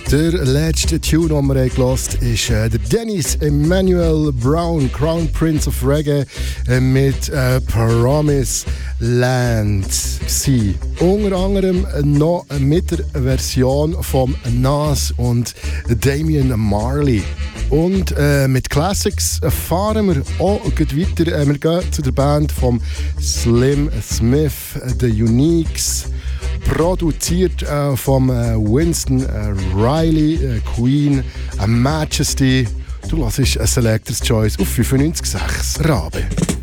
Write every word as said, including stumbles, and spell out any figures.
Der letzte Tune, den wir gehört haben, ist äh, der Dennis Emmanuel Brown, Crown Prince of Reggae, äh, mit äh, Promise Land. Gewesen. Unter anderem noch mit der Version von Nas und Damian Marley. Und äh, mit Classics fahren wir auch weiter. Äh, wir gehen zu der Band von Slim Smith, The Uniques. Produziert äh, vom äh, Winston äh, Riley, äh, Queen, äh, Majesty. Du hörst ein Selector's Choice auf fünfundneunzig Komma sechs Rabe.